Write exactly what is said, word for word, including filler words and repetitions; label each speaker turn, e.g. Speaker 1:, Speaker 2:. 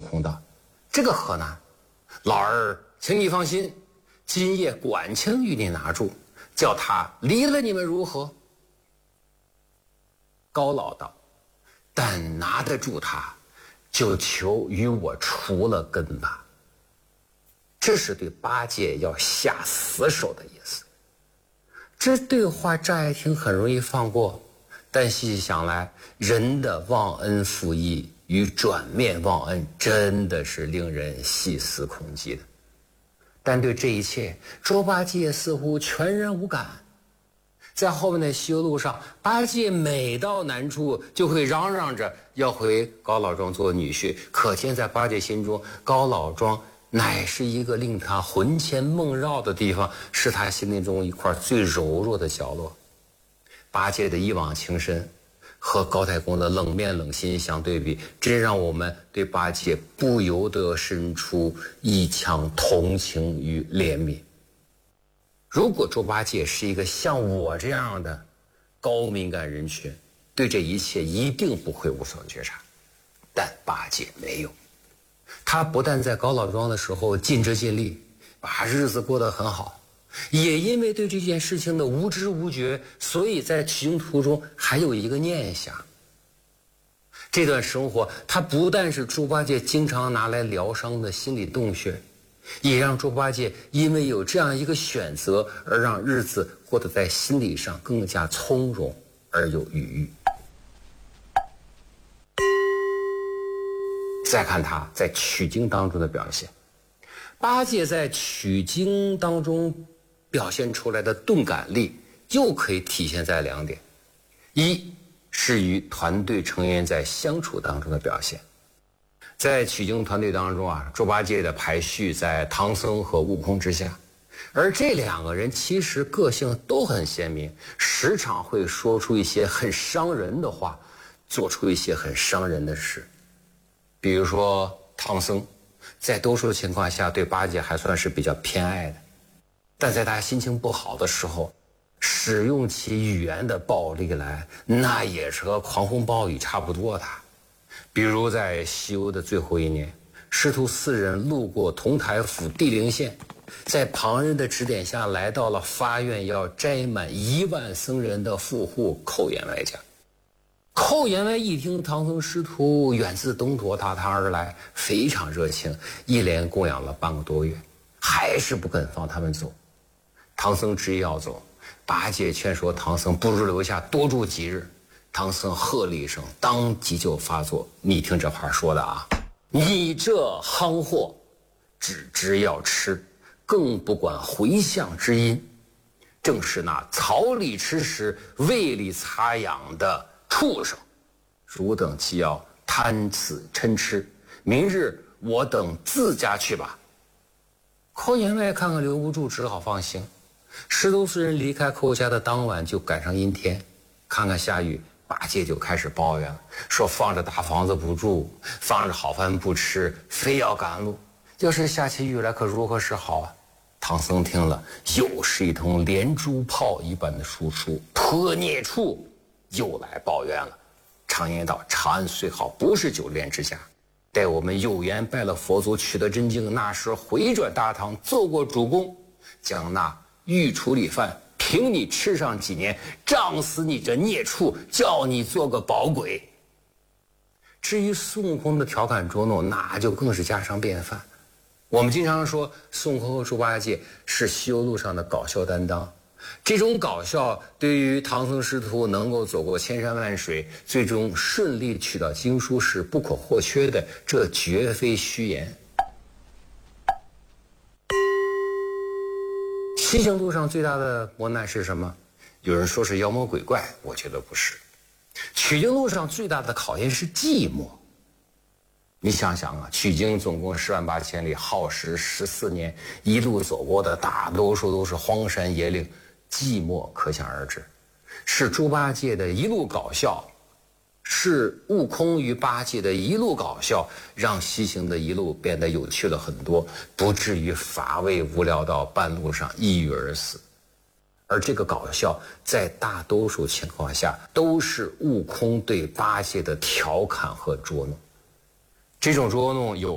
Speaker 1: 空道：“这个河南，老儿请你放心，今夜管清与你拿住，叫他离了你们如何？”高老道：“但拿得住他，就求与我除了根吧。”这是对八戒要下死手的意思。这对话乍一听很容易放过，但细细想来，人的忘恩负义与转面忘恩真的是令人细思恐极的。但对这一切，猪八戒似乎全然无感。在后面的西游路上，八戒每到难处就会嚷嚷着要回高老庄做女婿，可见在八戒心中，高老庄乃是一个令他魂牵梦绕的地方，是他心灵中一块最柔弱的角落。八戒的一往情深和高太公的冷面冷心相对比，真让我们对八戒不由得生出一腔同情与怜悯。如果猪八戒是一个像我这样的高敏感人群，对这一切一定不会无所觉察，但八戒没有。他不但在高老庄的时候尽职尽力，把日子过得很好，也因为对这件事情的无知无觉，所以在取经途中还有一个念想。这段生活，他不但是猪八戒经常拿来疗伤的心理洞穴，也让猪八戒因为有这样一个选择，而让日子过得在心理上更加从容而有余裕。再看他在取经当中的表现，八戒在取经当中表现出来的钝感力，又可以体现在两点：一是与团队成员在相处当中的表现。在取经团队当中啊，猪八戒的排序在唐僧和悟空之下，而这两个人其实个性都很鲜明，时常会说出一些很伤人的话，做出一些很伤人的事。比如说唐僧在多数情况下对八戒还算是比较偏爱的，但在他心情不好的时候，使用起语言的暴力来，那也是和狂风暴雨差不多的。比如在西游的最后一年，师徒四人路过同台府地灵县，在旁人的指点下来到了发愿要摘满一万僧人的富户寇员外家。寇员外一听唐僧师徒远自东土踏堂而来，非常热情，一连供养了半个多月，还是不肯放他们走。唐僧执意要走，八戒劝说唐僧不如留下多住几日。唐僧喝了一声，当即就发作。你听这话说的啊，你这夯货，只知要吃，更不管回向之因，正是那草里吃食，胃里擦痒的畜生，汝等既要贪此嗔痴，明日我等自家去吧。寇员外看看留不住，只好放行。师徒四人离开寇家的当晚就赶上阴天，看看下雨，八戒就开始抱怨了，说放着大房子不住，放着好饭不吃，非要赶路，要是下起雨来可如何是好啊？唐僧听了，又是一通连珠炮一般的输出，泼孽畜又来抱怨了。常言道，长安虽好，不是久恋之家。待我们有缘拜了佛祖，取得真经，那时回转大唐，做过主公，将那御处理饭凭你吃上几年，胀死你这孽畜，叫你做个饱鬼。至于孙悟空的调侃捉弄，那就更是家常便饭。我们经常说孙悟空和猪八戒是西游路上的搞笑担当，这种搞笑对于唐僧师徒能够走过千山万水，最终顺利取到经书是不可或缺的，这绝非虚言。西行路上最大的磨难是什么？有人说是妖魔鬼怪，我觉得不是。取经路上最大的考验是寂寞。你想想啊，取经总共十万八千里，耗时十四年，一路走过的大多数都是荒山野岭，寂寞可想而知。是猪八戒的一路搞笑，是悟空与八戒的一路搞笑，让西行的一路变得有趣了很多，不至于乏味无聊到半路上抑郁而死。而这个搞笑在大多数情况下都是悟空对八戒的调侃和捉弄，这种捉弄有